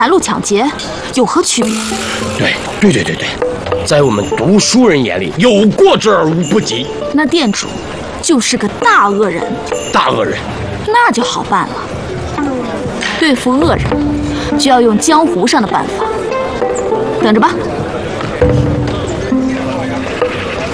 拦路抢劫有何区别？ 对，在我们读书人眼里，有过之而无不及。 那店主就是个大恶人。 大恶人， 那就好办了。对付恶人，就要用江湖上的办法。等着吧。